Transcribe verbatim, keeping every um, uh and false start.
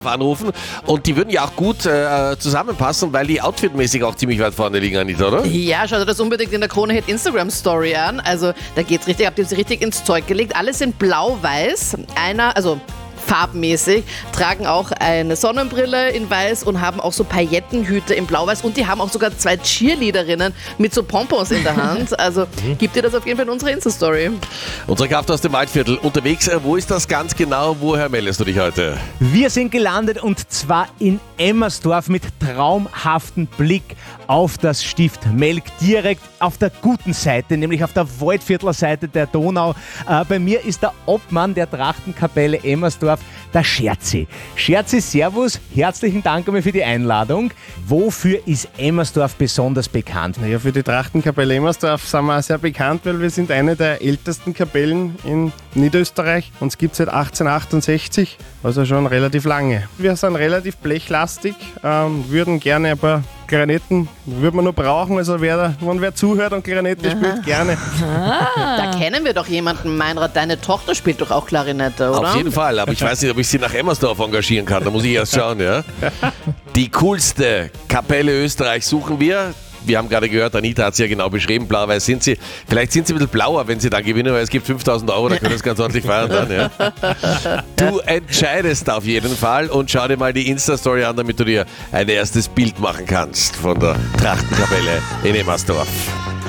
anrufen und die würden ja auch gut äh, zusammenpassen, weil die outfitmäßig auch ziemlich weit vorne liegen, Anita, oder? Ja, schaut euch das unbedingt in der Krone-Hit Instagram-Story an. Also da geht's richtig, habt ihr sie richtig ins Zeug gelegt. Alle sind blau-weiß. Einer, also farbmäßig, tragen auch eine Sonnenbrille in weiß und haben auch so Paillettenhüte in blau-weiß und die haben auch sogar zwei Cheerleaderinnen mit so Pompons in der Hand. Also gebt ihr das auf jeden Fall in unsere Insta-Story. Unsere Kraft aus dem Waldviertel unterwegs. Wo ist das ganz genau? Woher meldest du dich heute? Wir sind gelandet und zwar in Emmersdorf mit traumhaftem Blick auf das Stift Melk, direkt auf der guten Seite, nämlich auf der Waldviertler Seite der Donau. Äh, bei mir ist der Obmann der Trachtenkapelle Emmersdorf, der Scherzi. Scherzi, servus, herzlichen Dank einmal für die Einladung. Wofür ist Emmersdorf besonders bekannt? Naja, für die Trachtenkapelle Emmersdorf sind wir auch sehr bekannt, weil wir sind eine der ältesten Kapellen in Niederösterreich. Uns gibt es seit achtzehnhundertachtundsechzig, also schon relativ lange. Wir sind relativ blechlastig, ähm, würden gerne ein paar Klarinetten würde man nur brauchen, also wer, wenn wer zuhört und Klarinette Aha. spielt, gerne. Ah. Da kennen wir doch jemanden, Meinrad, deine Tochter spielt doch auch Klarinette, oder? Auf jeden Fall, aber ich weiß nicht, ob ich sie nach Emmersdorf engagieren kann, da muss ich erst schauen, ja. Die coolste Kapelle Österreichs suchen wir. Wir haben gerade gehört, Anita hat es ja genau beschrieben, blau-weiß sind sie. Vielleicht sind sie ein bisschen blauer, wenn sie dann gewinnen, weil es gibt fünftausend Euro, da können wir das ganz ordentlich feiern dann. Ja. Du entscheidest auf jeden Fall und schau dir mal die Insta-Story an, damit du dir ein erstes Bild machen kannst von der Trachtenkapelle in Emmersdorf.